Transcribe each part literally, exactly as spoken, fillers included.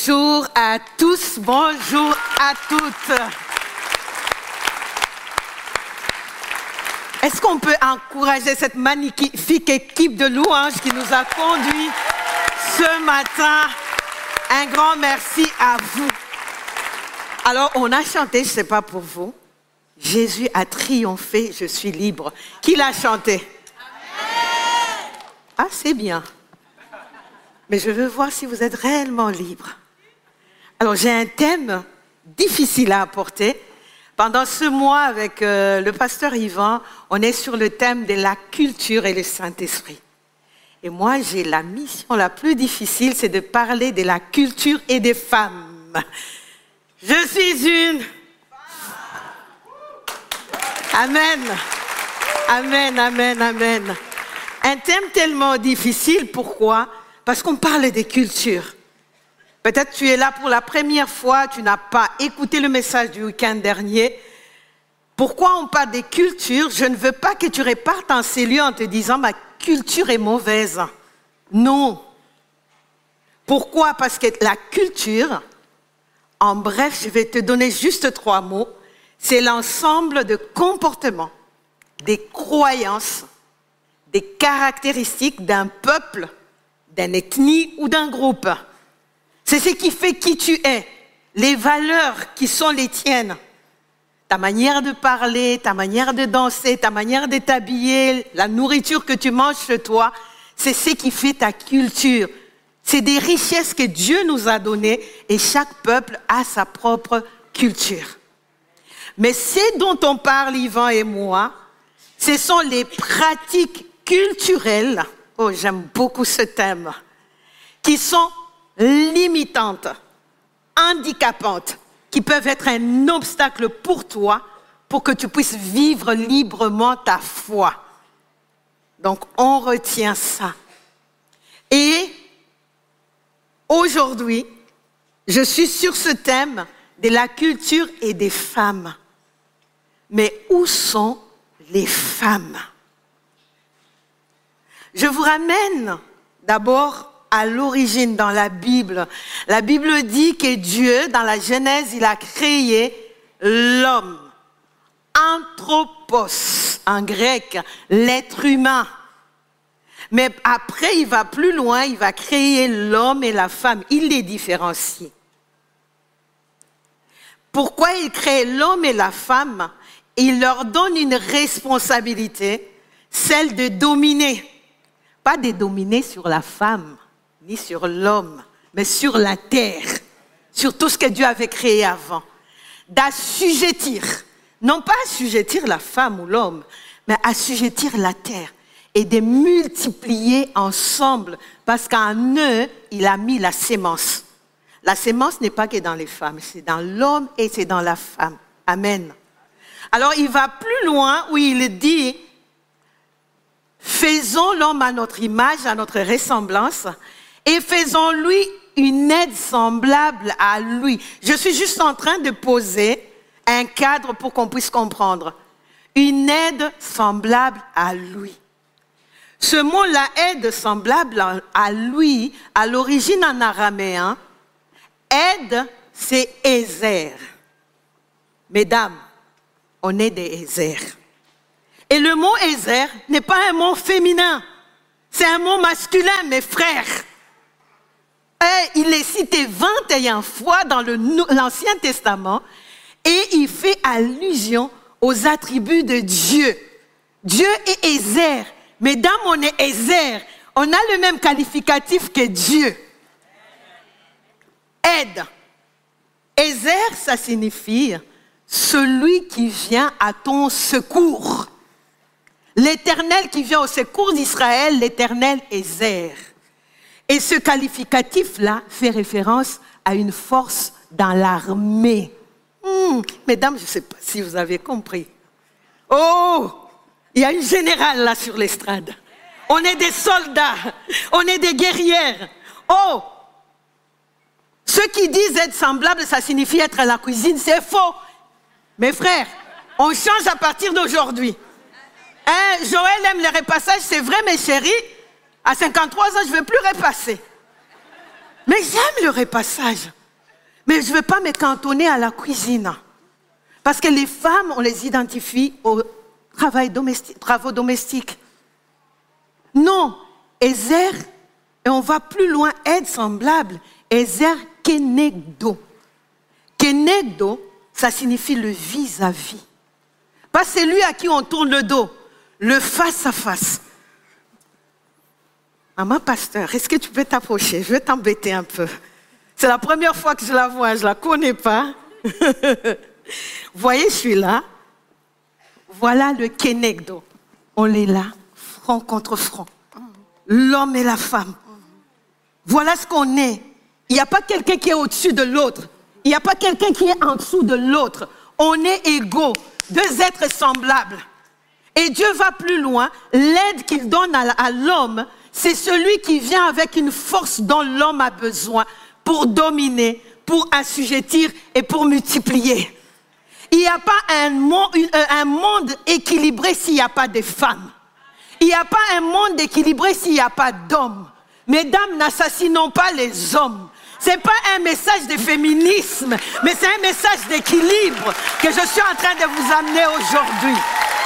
Bonjour à tous, bonjour à toutes. Est-ce qu'on peut encourager cette magnifique équipe de louanges qui nous a conduits ce matin? Un grand merci à vous. Alors, on a chanté, je ne sais pas pour vous, Jésus a triomphé, je suis libre. Qui l'a chanté? Amen. Ah, c'est bien. Mais je veux voir si vous êtes réellement libre. Alors, j'ai un thème difficile à apporter. Pendant ce mois, avec euh, le pasteur Yvan, on est sur le thème de la culture et le Saint-Esprit. Et moi, j'ai la mission la plus difficile, c'est de parler de la culture et des femmes. Je suis une... Amen. Amen, amen, amen. Un thème tellement difficile, pourquoi? Parce qu'on parle des cultures. Peut-être tu es là pour la première fois, tu n'as pas écouté le message du week-end dernier. Pourquoi on parle des cultures? Je ne veux pas que tu repartes en ces lieux en te disant « ma culture est mauvaise ». Non. Pourquoi? Parce que la culture, en bref, je vais te donner juste trois mots, c'est l'ensemble de comportements, des croyances, des caractéristiques d'un peuple, d'une ethnie ou d'un groupe. C'est ce qui fait qui tu es, les valeurs qui sont les tiennes. Ta manière de parler, ta manière de danser, ta manière de t'habiller, la nourriture que tu manges chez toi, c'est ce qui fait ta culture. C'est des richesses que Dieu nous a données et chaque peuple a sa propre culture. Mais ce dont on parle, Yvan et moi, ce sont les pratiques culturelles, oh j'aime beaucoup ce thème, qui sont limitantes, handicapantes, qui peuvent être un obstacle pour toi, pour que tu puisses vivre librement ta foi. Donc on retient ça. Et aujourd'hui, je suis sur ce thème de la culture et des femmes. Mais où sont les femmes? Je vous ramène d'abord à l'origine dans la Bible. La Bible dit que Dieu, dans la Genèse, il a créé l'homme. Anthropos, en grec, l'être humain. Mais après, il va plus loin, il va créer l'homme et la femme. Il les différencie. Pourquoi il crée l'homme et la femme? Il leur donne une responsabilité, celle de dominer. Pas de dominer sur la femme, ni sur l'homme, mais sur la terre, sur tout ce que Dieu avait créé avant. D'assujettir, non pas assujettir la femme ou l'homme, mais assujettir la terre et de multiplier ensemble, parce qu'en eux, il a mis la sémence. La sémence n'est pas que dans les femmes, c'est dans l'homme et c'est dans la femme. Amen. Alors, il va plus loin où il dit, faisons l'homme à notre image, à notre ressemblance, et faisons-lui une aide semblable à lui. Je suis juste en train de poser un cadre pour qu'on puisse comprendre. Une aide semblable à lui. Ce mot-là, aide semblable à lui, à l'origine en araméen, aide, c'est Ézer. Mesdames, on est des Ézer. Et le mot Ézer n'est pas un mot féminin, c'est un mot masculin, mes frères. Et il est cité vingt et une fois dans le, l'Ancien Testament et il fait allusion aux attributs de Dieu. Dieu est Ézer. Mesdames, on est Ézer. On a le même qualificatif que Dieu. Aide. Ézer, ça signifie celui qui vient à ton secours. L'Éternel qui vient au secours d'Israël, l'Éternel Ézer. Et ce qualificatif-là fait référence à une force dans l'armée. Hum, mesdames, je ne sais pas si vous avez compris. Oh, il y a une générale là sur l'estrade. On est des soldats, on est des guerrières. Oh, ceux qui disent être semblables, ça signifie être à la cuisine, c'est faux. Mes frères, on change à partir d'aujourd'hui. Hein, Joël aime les repassages, c'est vrai mes chéris. À cinquante-trois ans, je ne veux plus repasser. Mais j'aime le repassage. Mais je ne veux pas me cantonner à la cuisine. Parce que les femmes, on les identifie au travail domestique, travaux domestiques. Non, Ezer, et on va plus loin, aide semblable, Ezer kenegdo. Kenegdo, ça signifie le vis-à-vis. Pas celui à qui on tourne le dos, le face-à-face. Maman pasteur, est-ce que tu peux t'approcher? Je vais t'embêter un peu. C'est la première fois que je la vois, je ne la connais pas. Vous voyez, je suis là. Voilà le kenegdo. On est là, front contre front. L'homme et la femme. Voilà ce qu'on est. Il n'y a pas quelqu'un qui est au-dessus de l'autre. Il n'y a pas quelqu'un qui est en dessous de l'autre. On est égaux, deux êtres semblables. Et Dieu va plus loin. L'aide qu'il donne à, à l'homme, c'est celui qui vient avec une force dont l'homme a besoin pour dominer, pour assujettir et pour multiplier. Il n'y a pas un monde, un monde équilibré s'il n'y a pas de femmes. Il n'y a pas un monde équilibré s'il n'y a pas d'hommes. Mesdames, n'assassinons pas les hommes. Ce n'est pas un message de féminisme, mais c'est un message d'équilibre que je suis en train de vous amener aujourd'hui.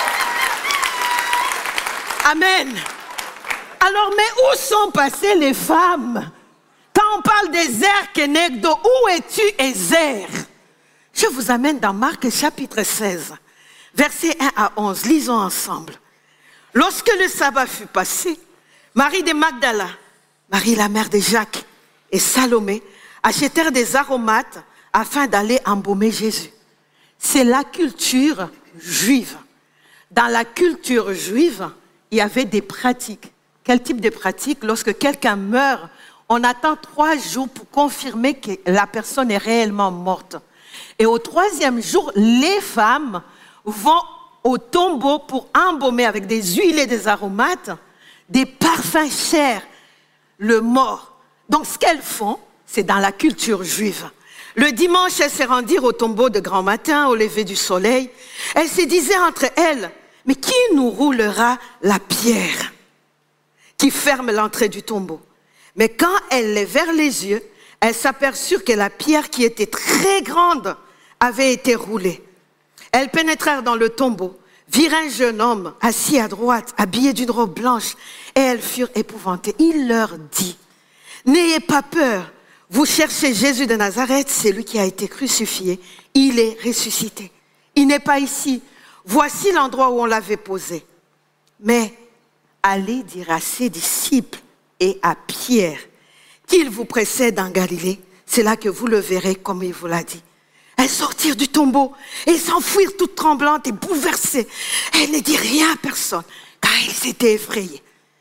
Amen. Alors, mais où sont passées les femmes? Quand on parle d'Ezer kenegdo, où es-tu, Ezer? Je vous amène dans Marc chapitre seize, versets un à onze. Lisons ensemble. Lorsque le sabbat fut passé, Marie de Magdala, Marie la mère de Jacques et Salomé achetèrent des aromates afin d'aller embaumer Jésus. C'est la culture juive. Dans la culture juive, il y avait des pratiques. Quel type de pratiques? Lorsque quelqu'un meurt, on attend trois jours pour confirmer que la personne est réellement morte. Et au troisième jour, les femmes vont au tombeau pour embaumer avec des huiles et des aromates, des parfums chers, le mort. Donc ce qu'elles font, c'est dans la culture juive. Le dimanche, elles se rendirent au tombeau de grand matin, au lever du soleil. Elles se disaient entre elles, mais qui nous roulera la pierre qui ferme l'entrée du tombeau? Mais quand elles levèrent les yeux, elles s'aperçurent que la pierre qui était très grande avait été roulée. Elles pénétrèrent dans le tombeau, virent un jeune homme assis à droite, habillé d'une robe blanche, et elles furent épouvantées. Il leur dit, n'ayez pas peur, vous cherchez Jésus de Nazareth, c'est lui qui a été crucifié, il est ressuscité. Il n'est pas ici, voici l'endroit où on l'avait posé. Mais allez dire à ses disciples et à Pierre qu'il vous précède en Galilée, c'est là que vous le verrez comme il vous l'a dit. Elles sortirent du tombeau et s'enfuirent toutes tremblantes et bouleversées. Elles ne dirent rien à personne, car elles s'étaient effrayées.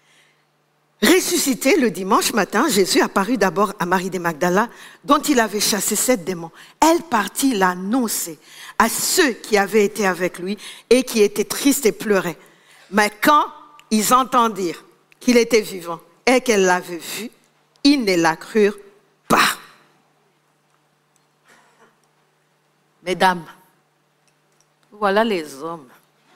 Ressuscité le dimanche matin, Jésus apparut d'abord à Marie de Magdala, dont il avait chassé sept démons. Elle partit l'annoncer à ceux qui avaient été avec lui et qui étaient tristes et pleuraient. Mais quand ils entendirent qu'il était vivant et qu'elle l'avait vu, ils ne la crurent pas. Mesdames, voilà les hommes.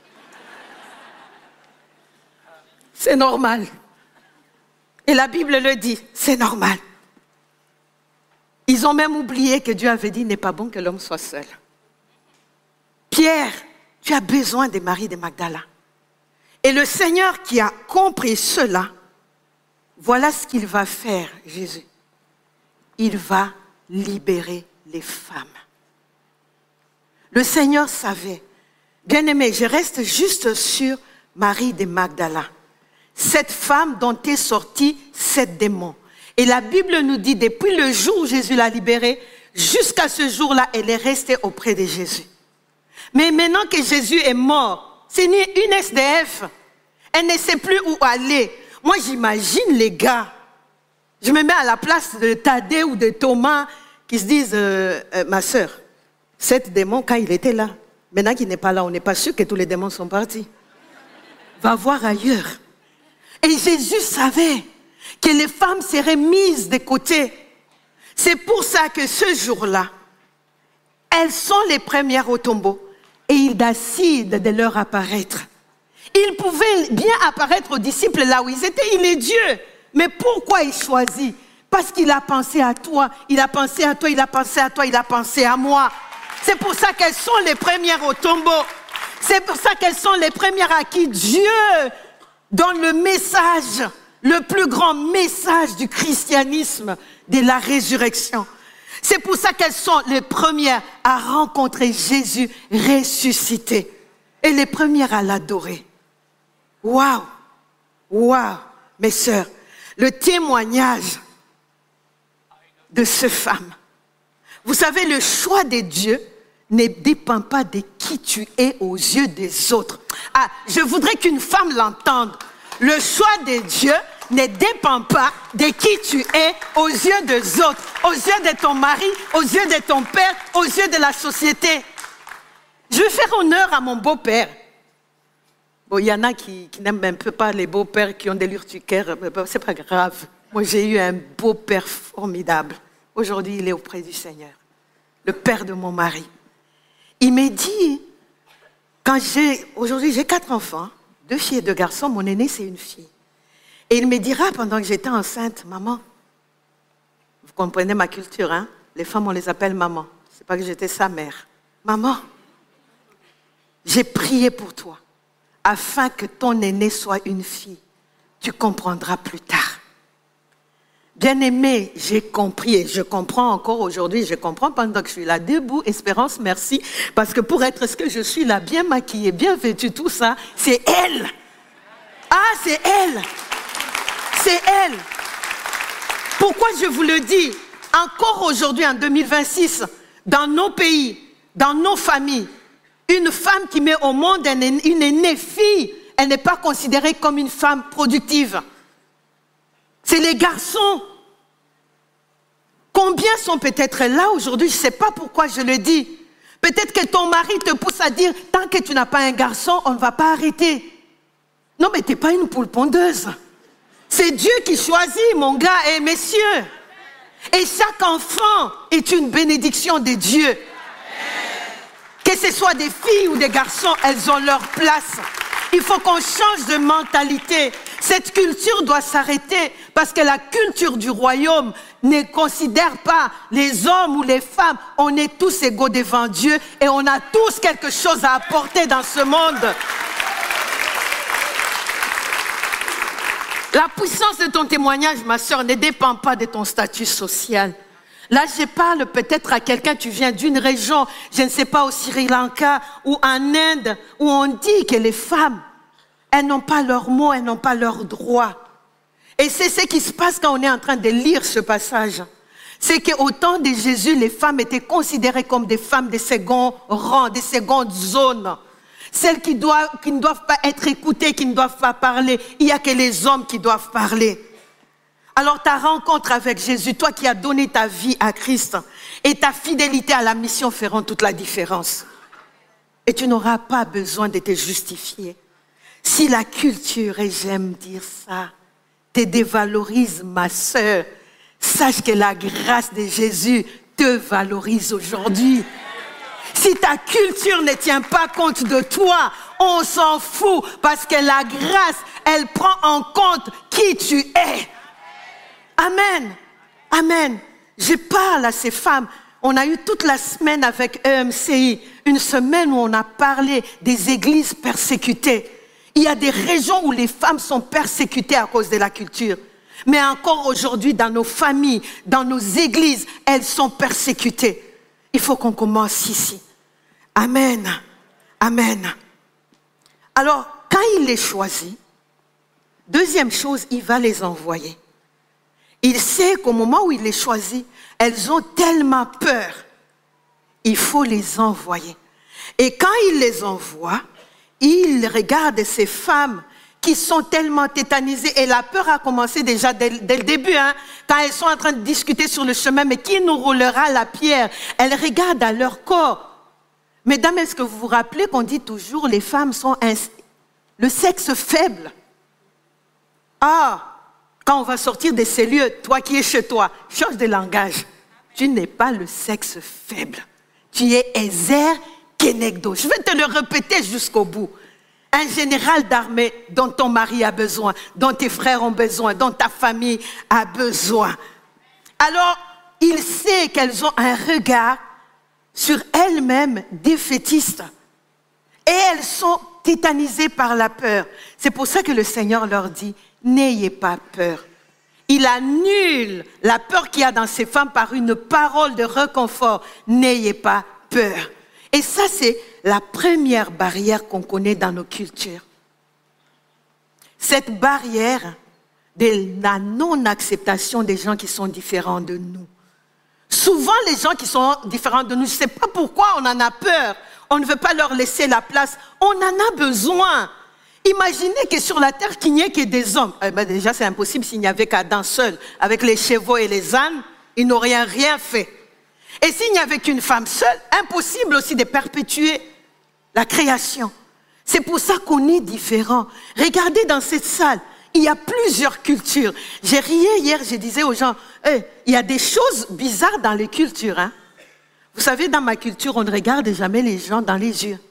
C'est normal. Et la Bible le dit, c'est normal. Ils ont même oublié que Dieu avait dit, il n'est pas bon que l'homme soit seul. Pierre, tu as besoin de Marie de Magdala. Et le Seigneur qui a compris cela, voilà ce qu'il va faire, Jésus. Il va libérer les femmes. Le Seigneur savait. Bien-aimé, je reste juste sur Marie de Magdala. Cette femme dont est sorti sept démons. Et la Bible nous dit, depuis le jour où Jésus l'a libérée, jusqu'à ce jour-là, elle est restée auprès de Jésus. Mais maintenant que Jésus est mort, c'est une S D F. Elle ne sait plus où aller. Moi, j'imagine les gars. Je me mets à la place de Thaddée ou de Thomas qui se disent, euh, euh, ma sœur, sept démons, quand il était là, maintenant qu'il n'est pas là, on n'est pas sûr que tous les démons sont partis. Va voir ailleurs. Et Jésus savait que les femmes seraient mises de côté. C'est pour ça que ce jour-là, elles sont les premières au tombeau et il décide de leur apparaître. Il pouvait bien apparaître aux disciples là où ils étaient, il est Dieu. Mais pourquoi il choisit Parce qu'il a pensé à toi, il a pensé à toi, il a pensé à toi, il a pensé à moi. C'est pour ça qu'elles sont les premières au tombeau. C'est pour ça qu'elles sont les premières à qui Dieu donne le message, le plus grand message du christianisme, de la résurrection. C'est pour ça qu'elles sont les premières à rencontrer Jésus ressuscité et les premières à l'adorer. Waouh! Waouh! Mes sœurs, le témoignage de ces femmes. Vous savez, le choix de Dieu ne dépend pas de qui tu es aux yeux des autres. Ah, je voudrais qu'une femme l'entende. Le choix de Dieu ne dépend pas de qui tu es aux yeux des autres, aux yeux de ton mari, aux yeux de ton père, aux yeux de la société. Je vais faire honneur à mon beau-père. Bon, il y en a qui, qui n'aiment un peu pas les beaux-pères qui ont des l'urticaire, mais bon, c'est pas grave. Moi, j'ai eu un beau-père formidable. Aujourd'hui, il est auprès du Seigneur. Le père de mon mari. Il m'a dit, quand j'ai, aujourd'hui j'ai quatre enfants, deux filles et deux garçons, mon aîné c'est une fille. Et il me dira pendant que j'étais enceinte, maman, vous comprenez ma culture, hein? Les femmes on les appelle maman. C'est pas que j'étais sa mère. Maman, j'ai prié pour toi, afin que ton aîné soit une fille. Tu comprendras plus tard. Bien-aimé, j'ai compris et je comprends encore aujourd'hui, je comprends pendant que je suis là debout. Espérance, merci, parce que pour être ce que je suis là, bien maquillée, bien vêtue, tout ça, c'est elle. Ah, c'est elle. C'est elle. Pourquoi je vous le dis? Encore aujourd'hui, en deux mille vingt-six, dans nos pays, dans nos familles, une femme qui met au monde une aînée fille, elle n'est pas considérée comme une femme productive. C'est les garçons. Combien sont peut-être là aujourd'hui? Je ne sais pas pourquoi je le dis. Peut-être que ton mari te pousse à dire, tant que tu n'as pas un garçon, on ne va pas arrêter. Non, mais tu n'es pas une poule pondeuse. C'est Dieu qui choisit, mon gars et messieurs. Et chaque enfant est une bénédiction de Dieu. Que ce soit des filles ou des garçons, elles ont leur place. Il faut qu'on change de mentalité. Cette culture doit s'arrêter parce que la culture du royaume ne considère pas les hommes ou les femmes. On est tous égaux devant Dieu et on a tous quelque chose à apporter dans ce monde. La puissance de ton témoignage, ma sœur, ne dépend pas de ton statut social. Là, je parle peut-être à quelqu'un, tu viens d'une région, je ne sais pas, au Sri Lanka ou en Inde, où on dit que les femmes, elles n'ont pas leurs mots, elles n'ont pas leurs droits. Et c'est ce qui se passe quand on est en train de lire ce passage. C'est qu'au temps de Jésus, les femmes étaient considérées comme des femmes de second rang, de seconde zone. Celles qui, doivent, qui ne doivent pas être écoutées, qui ne doivent pas parler. Il n'y a que les hommes qui doivent parler. Alors ta rencontre avec Jésus, toi qui as donné ta vie à Christ et ta fidélité à la mission feront toute la différence. Et tu n'auras pas besoin de te justifier. Si la culture, et j'aime dire ça, te dévalorise, ma sœur, sache que la grâce de Jésus te valorise aujourd'hui. Si ta culture ne tient pas compte de toi, on s'en fout parce que la grâce, elle prend en compte qui tu es. Amen. Amen. Je parle à ces femmes. On a eu toute la semaine avec E M C I, une semaine où on a parlé des églises persécutées. Il y a des régions où les femmes sont persécutées à cause de la culture. Mais encore aujourd'hui, dans nos familles, dans nos églises, elles sont persécutées. Il faut qu'on commence ici. Amen. Amen. Alors, quand il les choisit, deuxième chose, il va les envoyer. Il sait qu'au moment où il les choisit, elles ont tellement peur. Il faut les envoyer. Et quand il les envoie, il regarde ces femmes qui sont tellement tétanisées. Et la peur a commencé déjà dès, dès le début, hein, quand elles sont en train de discuter sur le chemin. Mais qui nous roulera la pierre? Elles regardent à leur corps. Mesdames, est-ce que vous vous rappelez qu'on dit toujours les femmes sont un, le sexe faible? Ah! Quand on va sortir de ces lieux, toi qui es chez toi, change de langage. Tu n'es pas le sexe faible. Tu es Ezer Kenegdo. Je vais te le répéter jusqu'au bout. Un général d'armée dont ton mari a besoin, dont tes frères ont besoin, dont ta famille a besoin. Alors, il sait qu'elles ont un regard sur elles-mêmes défaitistes. Et elles sont tétanisées par la peur. C'est pour ça que le Seigneur leur dit, n'ayez pas peur. Il annule la peur qu'il y a dans ces femmes par une parole de réconfort. N'ayez pas peur. Et ça, c'est la première barrière qu'on connaît dans nos cultures. Cette barrière de la non-acceptation des gens qui sont différents de nous. Souvent, les gens qui sont différents de nous, je ne sais pas pourquoi on en a peur. On ne veut pas leur laisser la place. On en a besoin. Imaginez que sur la terre, qu'il n'y ait que des hommes. Eh ben déjà, c'est impossible s'il n'y avait qu'Adam seul. Avec les chevaux et les ânes, ils n'auraient rien fait. Et s'il n'y avait qu'une femme seule, impossible aussi de perpétuer la création. C'est pour ça qu'on est différents. Regardez dans cette salle, il y a plusieurs cultures. J'ai rié hier, je disais aux gens, hey, il y a des choses bizarres dans les cultures. Hein? Vous savez, dans ma culture, on ne regarde jamais les gens dans les yeux.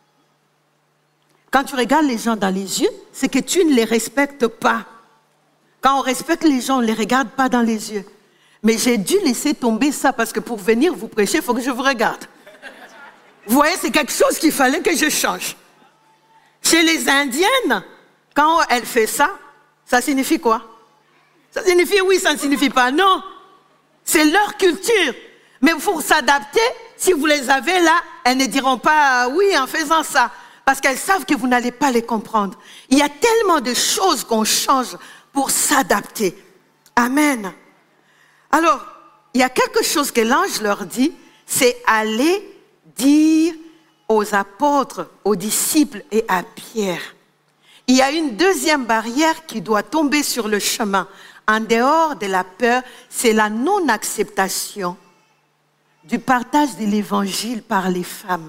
Quand tu regardes les gens dans les yeux, c'est que tu ne les respectes pas. Quand on respecte les gens, on ne les regarde pas dans les yeux. Mais j'ai dû laisser tomber ça parce que pour venir vous prêcher, il faut que je vous regarde. Vous voyez, c'est quelque chose qu'il fallait que je change. Chez les Indiennes, quand elle fait ça, ça signifie quoi? Ça signifie oui, ça ne signifie pas non. C'est leur culture. Mais pour s'adapter, si vous les avez là, elles ne diront pas oui en faisant ça. Parce qu'elles savent que vous n'allez pas les comprendre. Il y a tellement de choses qu'on change pour s'adapter. Amen. Alors, il y a quelque chose que l'ange leur dit, c'est aller dire aux apôtres, aux disciples et à Pierre. Il y a une deuxième barrière qui doit tomber sur le chemin. En dehors de la peur, c'est la non-acceptation du partage de l'évangile par les femmes.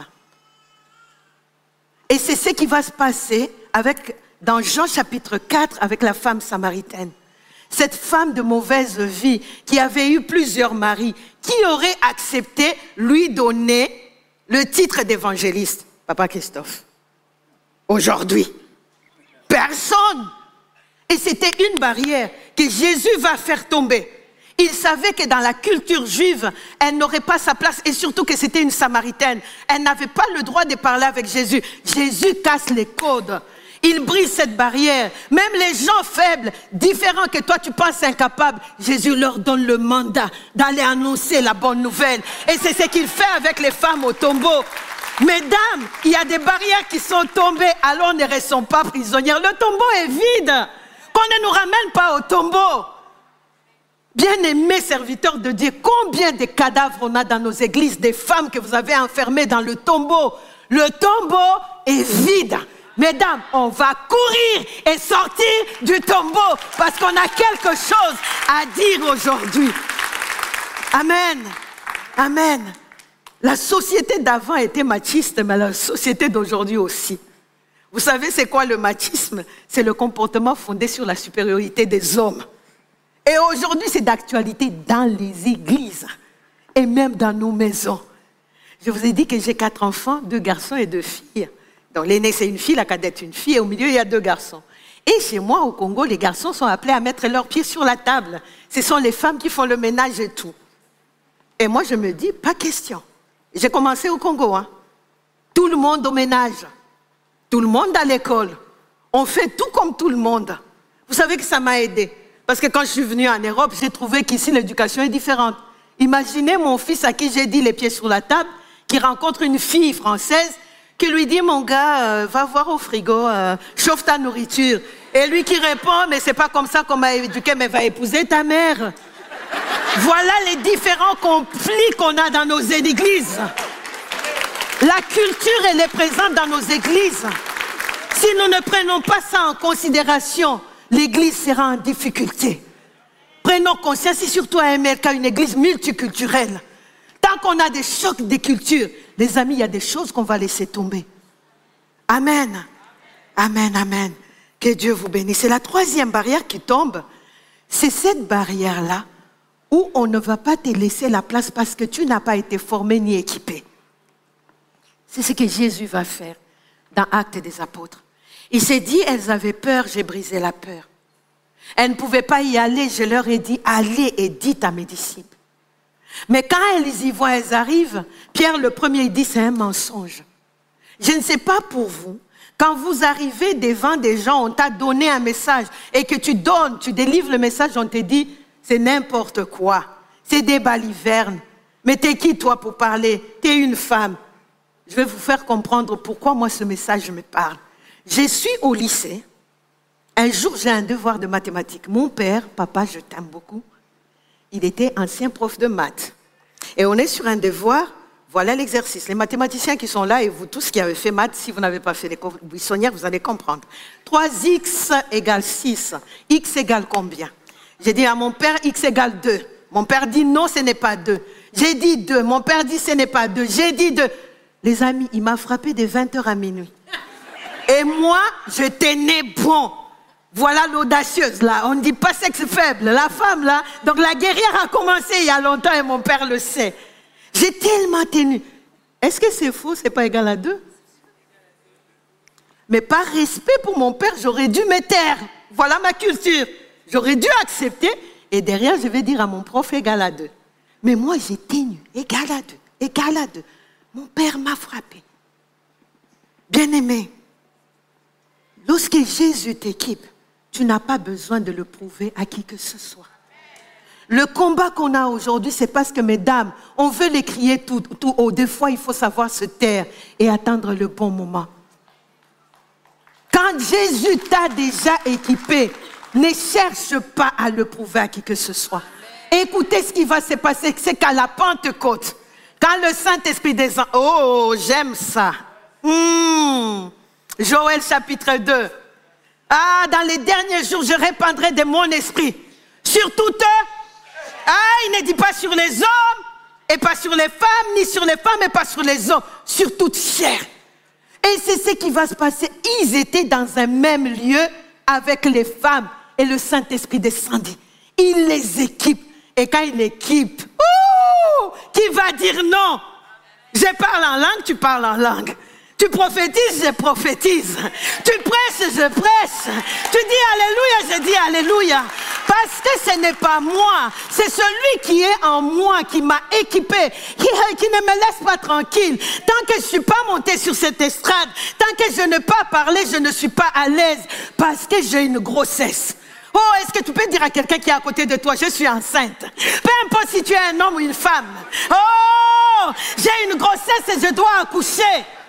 Et c'est ce qui va se passer avec, dans Jean chapitre quatre avec la femme samaritaine. Cette femme de mauvaise vie qui avait eu plusieurs maris, qui aurait accepté lui donner le titre d'évangéliste? Papa Christophe. Aujourd'hui. Personne. Et c'était une barrière que Jésus va faire tomber. Il savait que dans la culture juive, elle n'aurait pas sa place et surtout que c'était une Samaritaine. Elle n'avait pas le droit de parler avec Jésus. Jésus casse les codes. Il brise cette barrière. Même les gens faibles, différents que toi tu penses incapables, Jésus leur donne le mandat d'aller annoncer la bonne nouvelle. Et c'est ce qu'il fait avec les femmes au tombeau. Mesdames, il y a des barrières qui sont tombées, alors ne restons pas prisonnières. Le tombeau est vide. Qu'on ne nous ramène pas au tombeau. Bien-aimés serviteurs de Dieu, combien de cadavres on a dans nos églises, des femmes que vous avez enfermées dans le tombeau. Le tombeau est vide. Mesdames, on va courir et sortir du tombeau parce qu'on a quelque chose à dire aujourd'hui. Amen. Amen. La société d'avant était machiste, mais la société d'aujourd'hui aussi. Vous savez, c'est quoi le machisme? C'est le comportement fondé sur la supériorité des hommes. Et aujourd'hui, c'est d'actualité dans les églises et même dans nos maisons. Je vous ai dit que j'ai quatre enfants, deux garçons et deux filles. Donc l'aîné, c'est une fille, la cadette, une fille, et au milieu, il y a deux garçons. Et chez moi, au Congo, les garçons sont appelés à mettre leurs pieds sur la table. Ce sont les femmes qui font le ménage et tout. Et moi, je me dis, pas question. J'ai commencé au Congo, hein. Tout le monde au ménage. Tout le monde à l'école. On fait tout comme tout le monde. Vous savez que ça m'a aidé. Parce que quand je suis venue en Europe, j'ai trouvé qu'ici, l'éducation est différente. Imaginez mon fils à qui j'ai dit les pieds sur la table, qui rencontre une fille française, qui lui dit, mon gars, euh, va voir au frigo, euh, chauffe ta nourriture. Et lui qui répond, mais c'est pas comme ça qu'on m'a éduqué, mais va épouser ta mère. Voilà les différents conflits qu'on a dans nos églises. La culture, elle est présente dans nos églises. Si nous ne prenons pas ça en considération, l'église sera en difficulté. Prenons conscience, et surtout à M L K, une église multiculturelle. Tant qu'on a des chocs des cultures, les amis, il y a des choses qu'on va laisser tomber. Amen. Amen, amen. Que Dieu vous bénisse. C'est la troisième barrière qui tombe. C'est cette barrière-là où on ne va pas te laisser la place parce que tu n'as pas été formé ni équipé. C'est ce que Jésus va faire dans Actes des Apôtres. Il s'est dit, elles avaient peur, j'ai brisé la peur. Elles ne pouvaient pas y aller. Je leur ai dit, allez et dites à mes disciples. Mais quand elles y vont, elles arrivent, Pierre le premier, il dit, c'est un mensonge. Je ne sais pas pour vous, quand vous arrivez devant des gens, on t'a donné un message et que tu donnes, tu délivres le message, on te dit, c'est n'importe quoi, c'est des balivernes. Mais t'es qui toi pour parler? T'es une femme. Je vais vous faire comprendre pourquoi moi ce message me parle. Je suis au lycée. Un jour, j'ai un devoir de mathématiques. Mon père, papa, je t'aime beaucoup, il était ancien prof de maths. Et on est sur un devoir, voilà l'exercice. Les mathématiciens qui sont là et vous tous qui avez fait maths, si vous n'avez pas fait les buissonnières, vous allez comprendre. trois x égale six. X égale combien? J'ai dit à mon père, x égale deux. Mon père dit non, ce n'est pas deux. J'ai dit deux. Mon père dit ce n'est pas deux. J'ai dit deux. Les amis, il m'a frappé de vingt heures à minuit. Et moi, je tenais bon. Voilà l'audacieuse, là. On ne dit pas sexe faible. La femme, là. Donc, la guerrière a commencé il y a longtemps et mon père le sait. J'ai tellement tenu. Est-ce que c'est faux? C'est pas égal à deux? Mais par respect pour mon père, j'aurais dû me taire. Voilà ma culture. J'aurais dû accepter. Et derrière, je vais dire à mon prof égal à deux. Mais moi, j'ai tenu. Égal à deux. Égal à deux. Mon père m'a frappé. Bien-aimé, lorsque Jésus t'équipe, tu n'as pas besoin de le prouver à qui que ce soit. Le combat qu'on a aujourd'hui, c'est parce que, mesdames, on veut les crier tout, tout haut. Des fois, il faut savoir se taire et attendre le bon moment. Quand Jésus t'a déjà équipé, ne cherche pas à le prouver à qui que ce soit. Écoutez ce qui va se passer, c'est qu'à la Pentecôte, quand le Saint-Esprit descend, oh, j'aime ça. Mmh. Joël chapitre deux. Ah, dans les derniers jours, je répandrai de mon esprit sur toutes. Ah, il ne dit pas sur les hommes, et pas sur les femmes, ni sur les femmes, et pas sur les hommes, sur toute chair. Et c'est ce qui va se passer. Ils étaient dans un même lieu avec les femmes, et le Saint-Esprit descendit. Il les équipe. Et quand il équipe, ouh, qui va dire non? Je parle en langue, tu parles en langue. Tu prophétises, je prophétise. Tu prêches, je prêche. Tu dis alléluia, je dis alléluia. Parce que ce n'est pas moi, c'est celui qui est en moi, qui m'a équipé, qui, qui ne me laisse pas tranquille. Tant que je ne suis pas montée sur cette estrade, tant que je n'ai pas parlé, je ne suis pas à l'aise parce que j'ai une grossesse. Oh, est-ce que tu peux dire à quelqu'un qui est à côté de toi, je suis enceinte? Peu importe si tu es un homme ou une femme. Oh, j'ai une grossesse et je dois accoucher.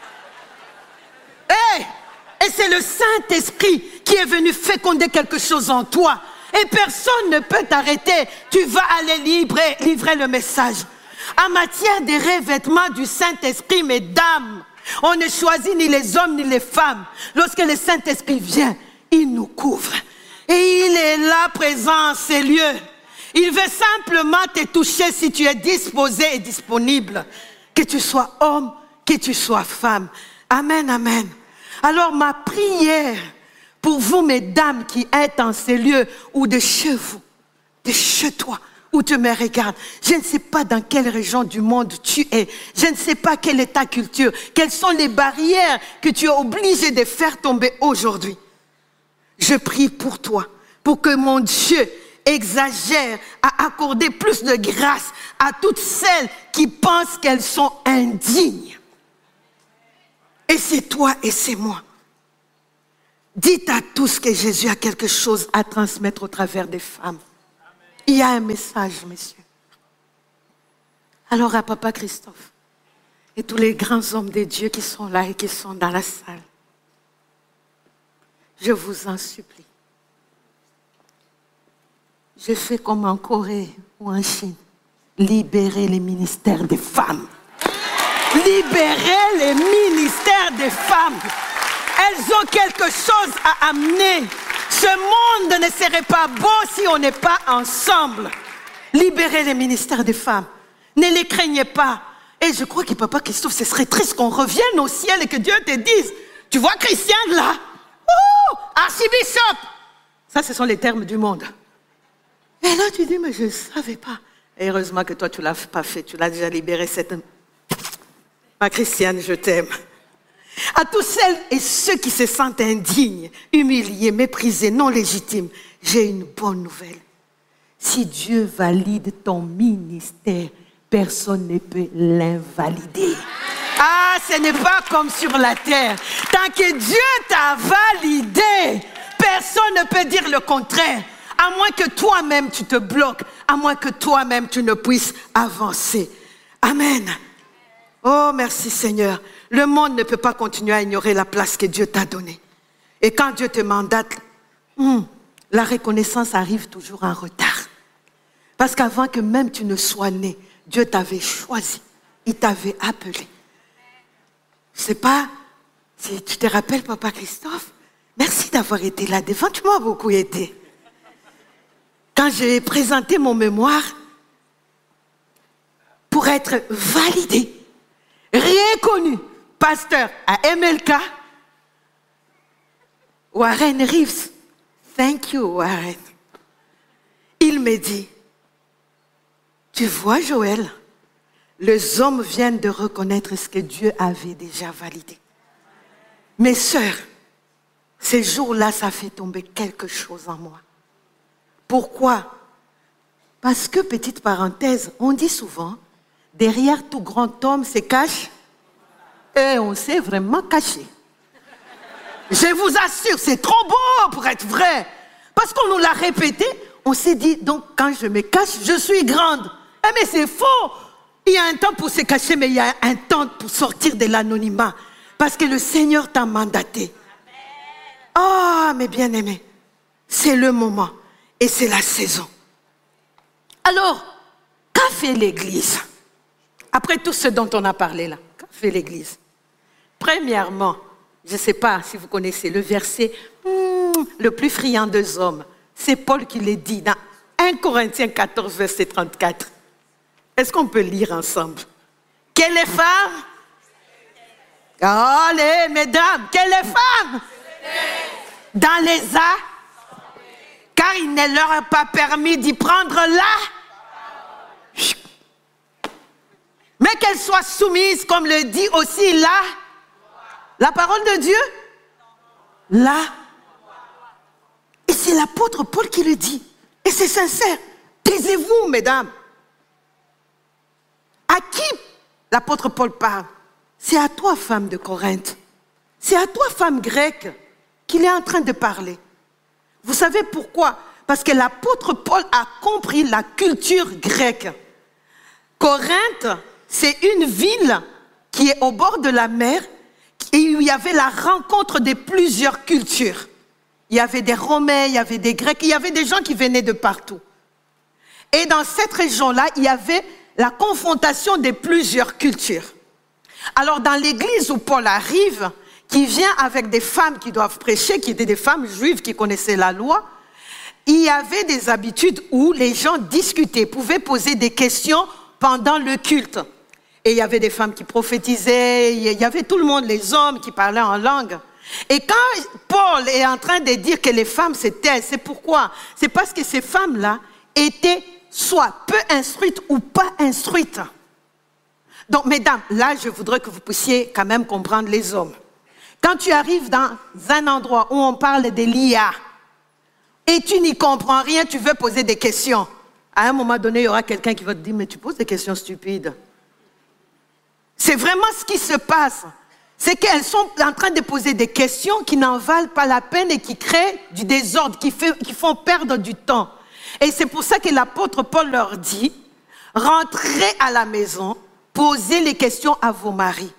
Hey, et c'est le Saint-Esprit qui est venu féconder quelque chose en toi. Et personne ne peut t'arrêter. Tu vas aller livrer, livrer le message. En matière de revêtement du Saint-Esprit, mesdames, on ne choisit ni les hommes ni les femmes. Lorsque le Saint-Esprit vient, il nous couvre. Et il est là présent en ces lieux. Il veut simplement te toucher si tu es disposé et disponible. Que tu sois homme, que tu sois femme. Amen, amen. Alors ma prière pour vous, mesdames, qui êtes en ces lieux ou de chez vous, de chez toi, où tu me regardes, je ne sais pas dans quelle région du monde tu es, je ne sais pas quelle est ta culture, quelles sont les barrières que tu es obligé de faire tomber aujourd'hui. Je prie pour toi, pour que mon Dieu exagère à accorder plus de grâce à toutes celles qui pensent qu'elles sont indignes. Et c'est toi et c'est moi. Dites à tous que Jésus a quelque chose à transmettre au travers des femmes. Il y a un message, messieurs. Alors à Papa Christophe et tous les grands hommes de Dieu qui sont là et qui sont dans la salle, je vous en supplie. Je fais comme en Corée ou en Chine. Libérez les ministères des femmes. Libérez les ministères des femmes. Elles ont quelque chose à amener. Ce monde ne serait pas beau si on n'est pas ensemble. Libérez les ministères des femmes. Ne les craignez pas. Et je crois que Papa Christophe, ce serait triste qu'on revienne au ciel et que Dieu te dise, tu vois Christiane là? Oh, archibishop. Ça, ce sont les termes du monde. Et là, tu dis, mais je ne savais pas. Et heureusement que toi, tu ne l'as pas fait. Tu l'as déjà libéré cette... Ma Christiane, je t'aime. À tous celles et ceux qui se sentent indignes, humiliés, méprisés, non légitimes, j'ai une bonne nouvelle. Si Dieu valide ton ministère, personne ne peut l'invalider. Ah, ce n'est pas comme sur la terre. Tant que Dieu t'a validé, personne ne peut dire le contraire. À moins que toi-même tu te bloques, à moins que toi-même tu ne puisses avancer. Amen. Oh, merci Seigneur. Le monde ne peut pas continuer à ignorer la place que Dieu t'a donnée. Et quand Dieu te mandate, hmm, la reconnaissance arrive toujours en retard. Parce qu'avant que même tu ne sois né, Dieu t'avait choisi. Il t'avait appelé. Je ne sais pas si tu te rappelles, Papa Christophe. Merci d'avoir été là devant. Tu m'as beaucoup aidé. Quand j'ai présenté mon mémoire, pour être validé, reconnu, pasteur à M L K, Warren Reeves, thank you Warren, il me dit, tu vois Joël, les hommes viennent de reconnaître ce que Dieu avait déjà validé. Mes sœurs, ces jours-là, ça fait tomber quelque chose en moi. Pourquoi? Parce que, petite parenthèse, on dit souvent, derrière tout grand homme se cache, et on s'est vraiment caché. Je vous assure, c'est trop beau pour être vrai. Parce qu'on nous l'a répété, on s'est dit, donc quand je me cache, je suis grande. Eh mais c'est faux. Il y a un temps pour se cacher, mais il y a un temps pour sortir de l'anonymat. Parce que le Seigneur t'a mandaté. Ah, oh, mes bien-aimés, c'est le moment et c'est la saison. Alors, qu'a fait l'Église? Après tout ce dont on a parlé là, qu'a fait l'Église? Premièrement, je ne sais pas si vous connaissez le verset hmm, le plus friand des hommes. C'est Paul qui le dit dans un Corinthiens quatorze, verset trente-quatre. Est-ce qu'on peut lire ensemble? Que les femmes... Allez, mesdames, que les femmes... Dans les arts, car il ne leur a pas permis d'y prendre là. Mais qu'elles soient soumises, comme le dit aussi là, la parole de Dieu. Là. Et c'est l'apôtre Paul qui le dit. Et c'est sincère. Taisez-vous, mesdames. À qui l'apôtre Paul parle? C'est à toi, femme de Corinthe. C'est à toi, femme grecque, qu'il est en train de parler. Vous savez pourquoi? Parce que l'apôtre Paul a compris la culture grecque. Corinthe, c'est une ville qui est au bord de la mer et où il y avait la rencontre de plusieurs cultures. Il y avait des Romains, il y avait des Grecs, il y avait des gens qui venaient de partout. Et dans cette région-là, il y avait la confrontation de plusieurs cultures. Alors dans l'église où Paul arrive, qui vient avec des femmes qui doivent prêcher, qui étaient des femmes juives qui connaissaient la loi, il y avait des habitudes où les gens discutaient, pouvaient poser des questions pendant le culte. Et il y avait des femmes qui prophétisaient, il y avait tout le monde, les hommes qui parlaient en langue. Et quand Paul est en train de dire que les femmes se taisent, c'est pourquoi? C'est parce que ces femmes-là étaient soit peu instruites ou pas instruites. Donc, mesdames, là, je voudrais que vous puissiez quand même comprendre les hommes. Quand tu arrives dans un endroit où on parle de l'I A et tu n'y comprends rien, tu veux poser des questions. À un moment donné, il y aura quelqu'un qui va te dire, mais tu poses des questions stupides. C'est vraiment ce qui se passe. C'est qu'elles sont en train de poser des questions qui n'en valent pas la peine et qui créent du désordre, qui, fait, qui font perdre du temps. Et c'est pour ça que l'apôtre Paul leur dit, rentrez à la maison, posez les questions à vos maris.